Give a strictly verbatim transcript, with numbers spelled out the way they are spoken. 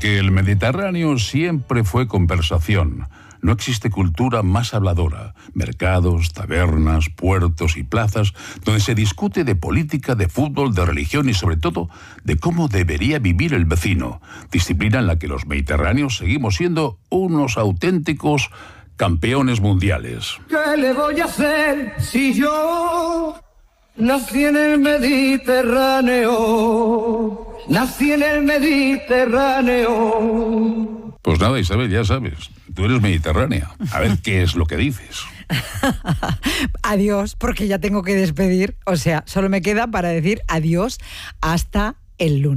Porque el Mediterráneo siempre fue conversación. No existe cultura más habladora. Mercados, tabernas, puertos y plazas donde se discute de política, de fútbol, de religión y sobre todo de cómo debería vivir el vecino. Disciplina en la que los mediterráneos seguimos siendo unos auténticos campeones mundiales. ¿Qué le voy a hacer si yo nací en el Mediterráneo? Nací en el Mediterráneo. Pues nada, Isabel, ya sabes, tú eres mediterránea. A ver qué es lo que dices. Adiós, porque ya tengo que despedir. O sea, solo me queda para decir adiós hasta el lunes.